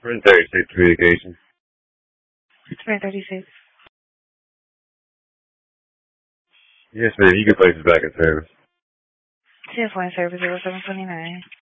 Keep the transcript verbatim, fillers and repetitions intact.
Sprint thirty-six communication. Sprint thirty-six. Yes, ma'am. You can place us back in service. ten point service zero seven twenty nine.